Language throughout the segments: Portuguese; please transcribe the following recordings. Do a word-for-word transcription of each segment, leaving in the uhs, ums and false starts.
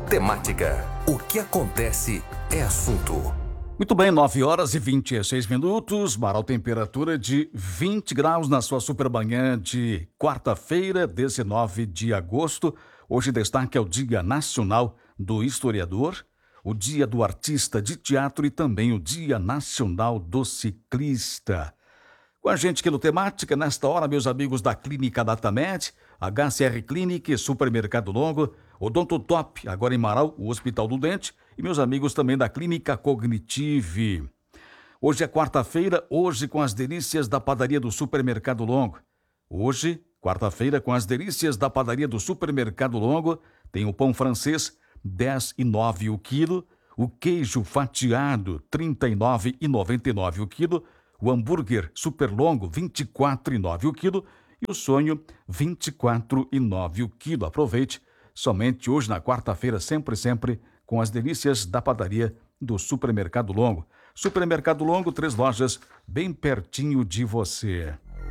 Temática. O que acontece é assunto. Muito bem, nove horas e vinte e seis minutos, Marau, temperatura de vinte graus na sua supermanhã de quarta-feira, dezenove de agosto. Hoje destaque é o Dia Nacional do Historiador, o Dia do Artista de Teatro e também o Dia Nacional do Ciclista. Com a gente aqui no Temática, nesta hora, meus amigos da Clínica Datamed, H C R Clinic, Supermercado Longo, Odontotop, agora em Marau, o Hospital do Dente, e meus amigos também da Clínica Cognitive. Hoje é quarta-feira, hoje com as delícias da padaria do Supermercado Longo. Hoje, quarta-feira, com as delícias da padaria do Supermercado Longo, tem o pão francês, dez reais e nove centavos o quilo, o queijo fatiado, trinta e nove reais e noventa e nove centavos o quilo, o hambúrguer super longo, vinte e quatro reais e nove centavos o quilo, e o sonho, vinte e quatro reais e nove centavos o quilo. Aproveite, somente hoje na quarta-feira, sempre, sempre, com as delícias da padaria do Supermercado Longo. Supermercado Longo, três lojas, bem pertinho de você.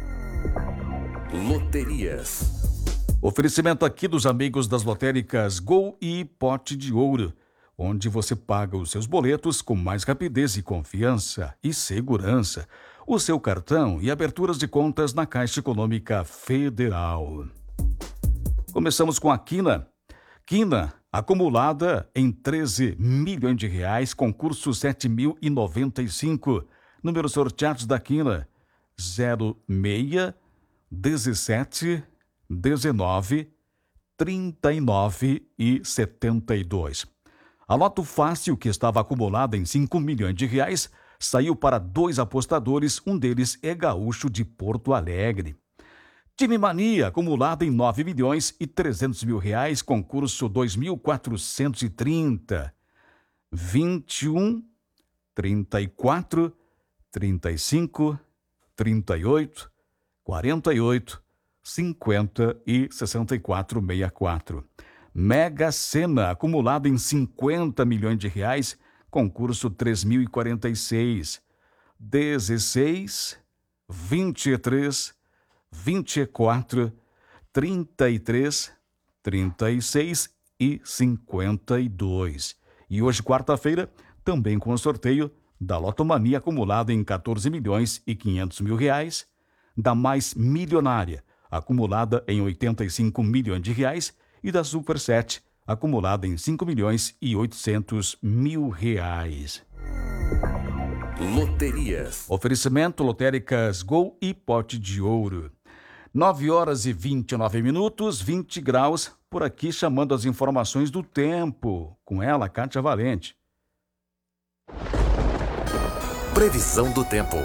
Loterias. Oferecimento aqui dos amigos das lotéricas Gol e Pote de Ouro, onde você paga os seus boletos com mais rapidez e confiança e segurança. O seu cartão e aberturas de contas na Caixa Econômica Federal. Começamos com a Quina. Quina, acumulada em treze milhões de reais, concurso sete mil e noventa e cinco. Números sorteados da Quina, zero seis, dezessete, dezenove, trinta e nove e setenta e dois. A Loto Fácil, que estava acumulada em cinco milhões de reais, saiu para dois apostadores, um deles é gaúcho de Porto Alegre. Time Mania, acumulado em nove milhões e trezentos mil reais, concurso dois mil quatrocentos e trinta. vinte e um, trinta e quatro, trinta e cinco, trinta e oito, quarenta e oito, cinquenta e sessenta e quatro, sessenta e quatro. Mega Sena, acumulado em cinquenta milhões de reais, concurso três mil e quarenta e seis. dezesseis, vinte e três, vinte e quatro, trinta e três, trinta e seis e cinquenta e dois. E hoje, quarta-feira, também com o sorteio da Lotomania acumulado em quatorze milhões e quinhentos mil reais, da Mais Milionária, acumulada em oitenta e cinco milhões de reais, e da Super sete, acumulada em cinco milhões e oitocentos mil reais. Loterias. Oferecimento lotéricas Gol e Pote de Ouro. nove horas e vinte e nove minutos, vinte graus, por aqui chamando as informações do tempo. Com ela, Kátia Valente. Previsão do tempo.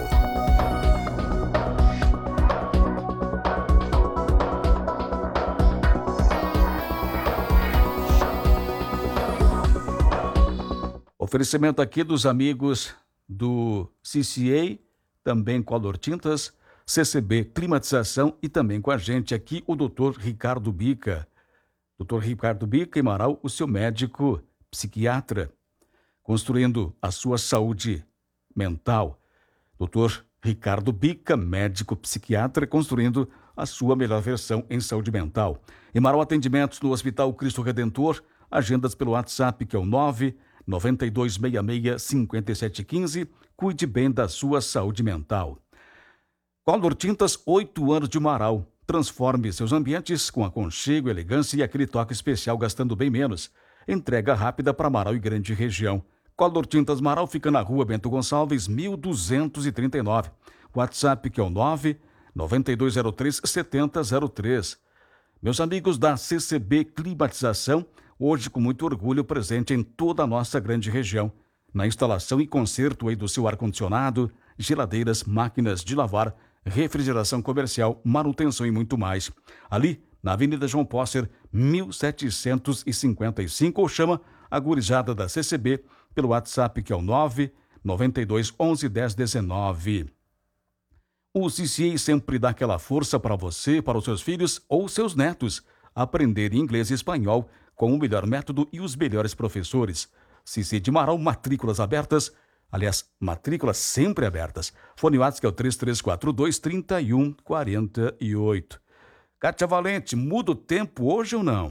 Oferecimento aqui dos amigos do C C A, também Color Tintas, C C B Climatização e também com a gente aqui o doutor Ricardo Bica. doutor Ricardo Bica em Marau, o seu médico psiquiatra, construindo a sua saúde mental. doutor Ricardo Bica, médico psiquiatra, construindo a sua melhor versão em saúde mental. Em Marau, atendimentos no Hospital Cristo Redentor, agendas pelo WhatsApp que é o nove nove dois seis seis cinco sete um cinco. Cuide bem da sua saúde mental. Color Tintas, oito anos de Marau. Transforme seus ambientes com aconchego, elegância e aquele toque especial gastando bem menos. Entrega rápida para Marau e grande região. Color Tintas Marau fica na rua Bento Gonçalves, mil duzentos e trinta e nove. WhatsApp que é o nove nove dois zero três sete zero zero três. Meus amigos da C C B Climatização, hoje com muito orgulho presente em toda a nossa grande região, na instalação e conserto aí do seu ar-condicionado, geladeiras, máquinas de lavar, refrigeração comercial, manutenção e muito mais. Ali, na Avenida João Posser, mil setecentos e cinquenta e cinco, ou chama a gurizada da C C B pelo WhatsApp que é o nove nove dois onze dez dezenove. O C C A sempre dá aquela força para você, para os seus filhos ou seus netos aprender inglês e espanhol com o melhor método e os melhores professores. C C de Marau, matrículas abertas, aliás, matrículas sempre abertas. Fone WhatsApp que é o três três quatro dois, trinta e um quarenta e oito. Kátia Valente, muda o tempo hoje ou não?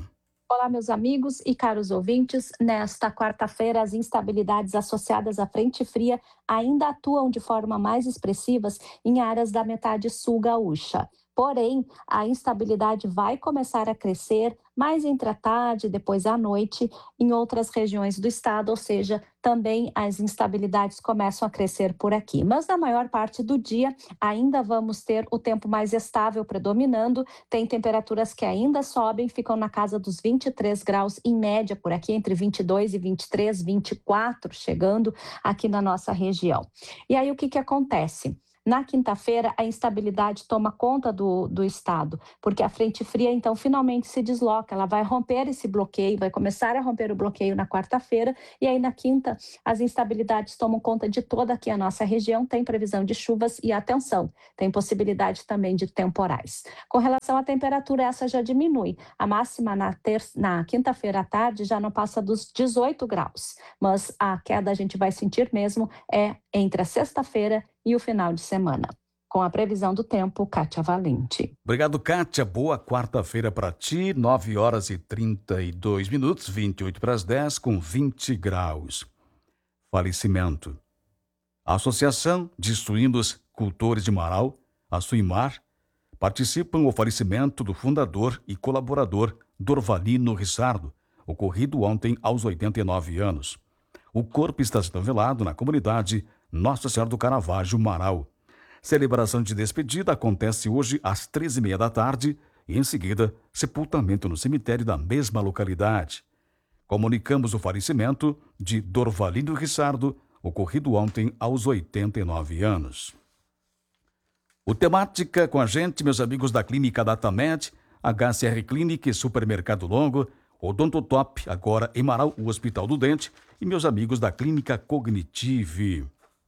Olá, meus amigos e caros ouvintes. Nesta quarta-feira, as instabilidades associadas à frente fria ainda atuam de forma mais expressivas em áreas da metade sul gaúcha. Porém, a instabilidade vai começar a crescer mais entre a tarde e depois à noite em outras regiões do estado, ou seja, também as instabilidades começam a crescer por aqui. Mas na maior parte do dia, ainda vamos ter o tempo mais estável predominando. Tem temperaturas que ainda sobem, ficam na casa dos vinte e três graus em média por aqui, entre vinte e dois e vinte e três, vinte e quatro chegando aqui na nossa região. E aí o que que acontece? Na quinta-feira, a instabilidade toma conta do, do estado, porque a frente fria, então, finalmente se desloca. Ela vai romper esse bloqueio, vai começar a romper o bloqueio na quarta-feira, e aí na quinta, as instabilidades tomam conta de toda aqui a nossa região. Tem previsão de chuvas e, atenção, tem possibilidade também de temporais. Com relação à temperatura, essa já diminui. A máxima na, terça, na quinta-feira à tarde já não passa dos dezoito graus, mas a queda a gente vai sentir mesmo é entre a sexta-feira e o final de semana. Com a previsão do tempo, Kátia Valente. Obrigado, Kátia. Boa quarta-feira para ti. nove horas e trinta e dois minutos, vinte e oito para as dez, com vinte graus. Falecimento. A Associação de Suínos Cultores de Marau, a Suimar, participam no falecimento do fundador e colaborador Dorvalino Rissardo, ocorrido ontem aos oitenta e nove anos. O corpo está sendo velado na comunidade Nossa Senhora do Caravaggio, Marau. Celebração de despedida acontece hoje às treze e meia da tarde e, em seguida, sepultamento no cemitério da mesma localidade. Comunicamos o falecimento de Dorvalino Rissardo, ocorrido ontem aos oitenta e nove anos. O Temática com a gente, meus amigos da Clínica Datamed, H C R Clinic, Supermercado Longo, Odontotop, agora em Marau, o Hospital do Dente, e meus amigos da Clínica Cognitive.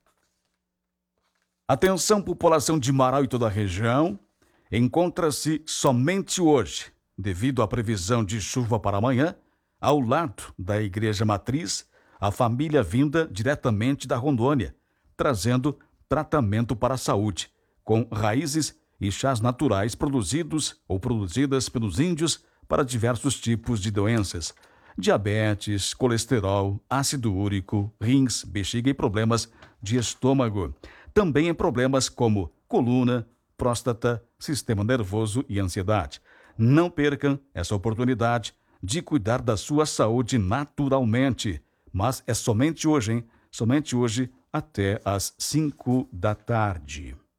Atenção, população de Marau e toda a região, encontra-se somente hoje, devido à previsão de chuva para amanhã, ao lado da Igreja Matriz, a família vinda diretamente da Rondônia, trazendo tratamento para a saúde, com raízes e chás naturais produzidos ou produzidas pelos índios para diversos tipos de doenças, diabetes, colesterol, ácido úrico, rins, bexiga e problemas de estômago. Também em problemas como coluna, próstata, sistema nervoso e ansiedade. Não percam essa oportunidade de cuidar da sua saúde naturalmente. Mas é somente hoje, hein? Somente hoje até às cinco da tarde.